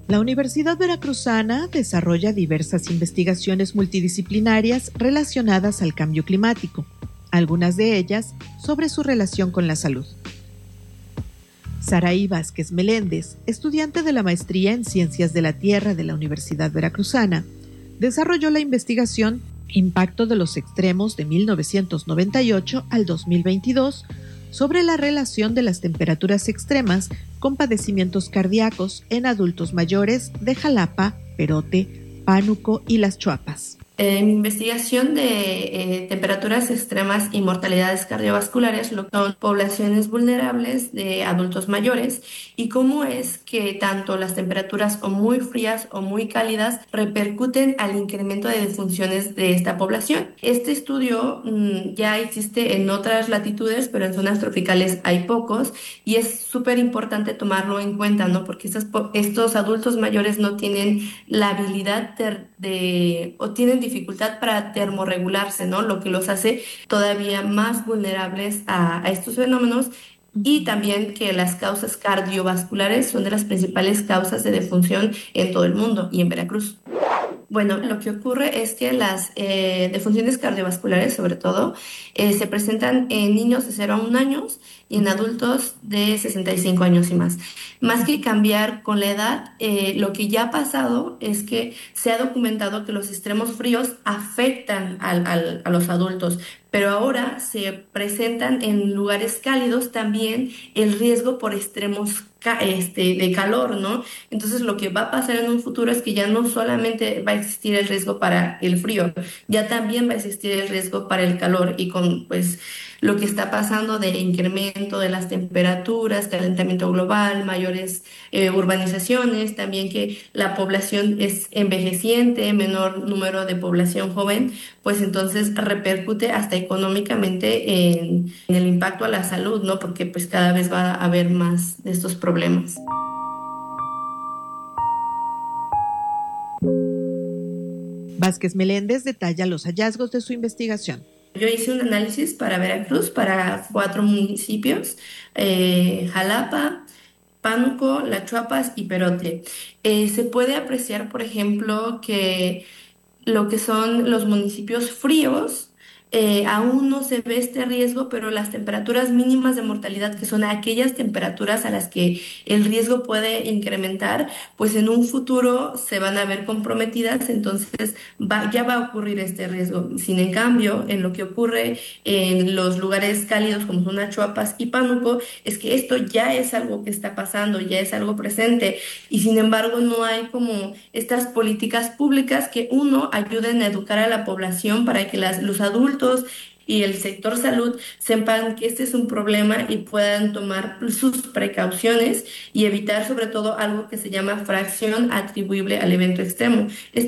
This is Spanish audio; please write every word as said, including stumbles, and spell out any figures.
La Universidad Veracruzana desarrolla diversas investigaciones multidisciplinarias relacionadas al cambio climático, algunas de ellas sobre su relación con la salud. Saraí Vázquez Meléndez, estudiante de la maestría en Ciencias de la Tierra de la Universidad Veracruzana, desarrolló la investigación Impacto de los extremos de mil novecientos noventa y ocho al dos mil veintidós sobre la relación de las temperaturas extremas con padecimientos cardíacos en adultos mayores de Jalapa, Perote, Pánuco y Las Chuapas. En mi investigación de eh, temperaturas extremas y mortalidades cardiovasculares, lo que son poblaciones vulnerables de adultos mayores y cómo es que tanto las temperaturas o muy frías o muy cálidas repercuten al incremento de defunciones de esta población. Este estudio mmm, ya existe en otras latitudes, pero en zonas tropicales hay pocos y es súper importante tomarlo en cuenta, ¿no? Porque estos, estos adultos mayores no tienen la habilidad de, de o tienen dificultad para termorregularse, ¿no? Lo que los hace todavía más vulnerables a, a estos fenómenos y también que las causas cardiovasculares son de las principales causas de defunción en todo el mundo y en Veracruz. Bueno, lo que ocurre es que las eh, defunciones cardiovasculares, sobre todo, eh, se presentan en niños de cero a un años y en adultos de sesenta y cinco años y más. Más que cambiar con la edad, eh, lo que ya ha pasado es que se ha documentado que los extremos fríos afectan al, al, a los adultos, pero ahora se presentan en lugares cálidos también el riesgo por extremos este, de calor, ¿no? Entonces lo que va a pasar en un futuro es que ya no solamente va a existir el riesgo para el frío, ya también va a existir el riesgo para el calor y con pues lo que está pasando de incremento de las temperaturas, calentamiento global, mayores eh, urbanizaciones, también que la población es envejeciente, menor número de población joven, pues entonces repercute hasta económicamente en, en el impacto a la salud, ¿no? Porque pues cada vez va a haber más de estos problemas. Vázquez Meléndez detalla los hallazgos de su investigación. Yo hice un análisis para Veracruz, para cuatro municipios, eh, Jalapa, Pánuco, Las Chuapas y Perote. Eh, se puede apreciar, por ejemplo, que lo que son los municipios fríos, eh, aún no se ve este riesgo, pero las temperaturas mínimas de mortalidad, que son aquellas temperaturas a las que el riesgo puede incrementar, pues en un futuro se van a ver comprometidas, entonces va, ya va a ocurrir este riesgo. Sin en cambio, en lo que ocurre en los lugares cálidos como son Achuapas y Pánuco, es que esto ya es algo que está pasando, ya es algo presente y sin embargo no hay como estas políticas públicas que uno ayuden a educar a la población para que las, los adultos y el sector salud sepan que este es un problema y puedan tomar sus precauciones y evitar sobre todo algo que se llama fracción atribuible al evento extremo.